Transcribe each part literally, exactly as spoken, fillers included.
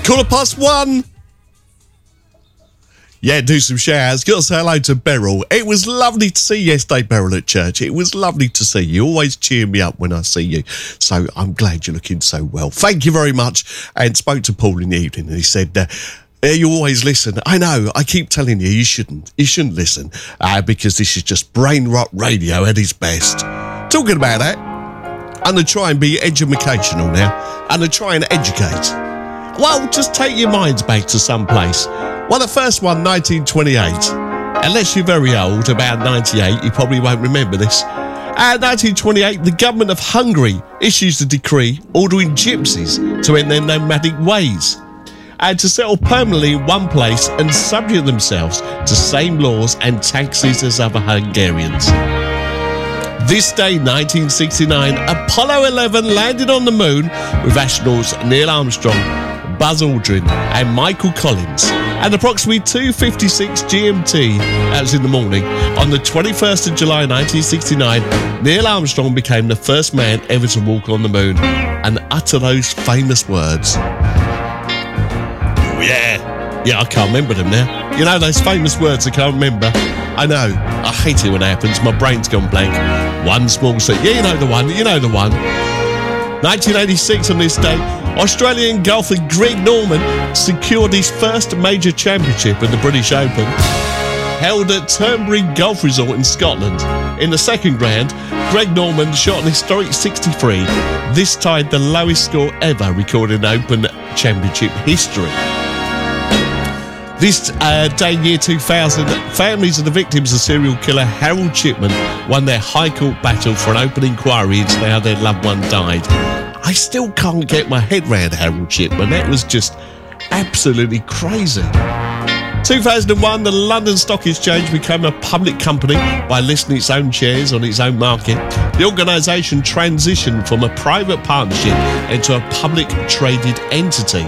Quarter past one. Yeah, do some showers. Got to say hello to Beryl. It was lovely to see you yesterday, Beryl, at church. It was lovely to see you. You always cheer me up when I see you. So I'm glad you're looking so well. Thank you very much. And spoke to Paul in the evening and he said, uh, yeah, you always listen. I know. I keep telling you, you shouldn't. You shouldn't listen uh, because this is just brain rot radio at its best. Talking about that, I'm going to try and be educational now. I'm going to try and educate. Well, just take your minds back to some place. Well, the first one, nineteen twenty-eight. Unless you're very old, about ninety-eight, you probably won't remember this. Uh, nineteen twenty-eight, the government of Hungary issues a decree ordering gypsies to end their nomadic ways and to settle permanently in one place and subject themselves to same laws and taxes as other Hungarians. This day, nineteen sixty-nine, Apollo eleven landed on the moon with astronauts Neil Armstrong, Buzz Aldrin and Michael Collins. At approximately two fifty-six G M T, that was in the morning, on the twenty-first of July nineteen sixty-nine, Neil Armstrong became the first man ever to walk on the moon and utter those famous words. Oh yeah, yeah, I can't remember them now. You know those famous words I can't remember? I know, I hate it when it happens, my brain's gone blank. One small seat, yeah, you know the one, you know the one. nineteen eighty-six on this day, Australian golfer Greg Norman secured his first major championship at the British Open, held at Turnberry Golf Resort in Scotland. In the second round, Greg Norman shot an historic sixty-three. This tied the lowest score ever recorded in Open Championship history. This uh, day in year two thousand, families of the victims of serial killer Harold Chipman won their High Court battle for an open inquiry into how their loved one died. I still can't get my head round Harold Chipman. That was just absolutely crazy. two thousand one, the London Stock Exchange became a public company by listing its own shares on its own market. The organisation transitioned from a private partnership into a public traded entity.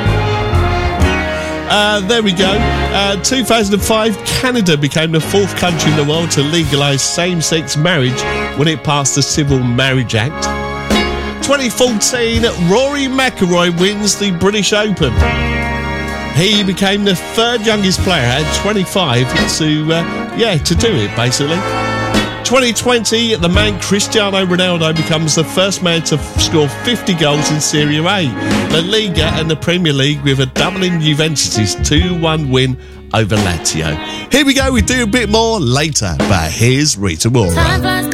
Uh, there we go. Uh, two thousand five, Canada became the fourth country in the world to legalise same-sex marriage when it passed the Civil Marriage Act. twenty fourteen, Rory McIlroy wins the British Open. He became the third youngest player at twenty-five to, uh, yeah, to do it, basically. twenty twenty, the man Cristiano Ronaldo becomes the first man to f- score fifty goals in Serie A, La Liga and the Premier League with a double in Juventus' two one win over Lazio. Here we go, we do a bit more later, but here's Rita Ora.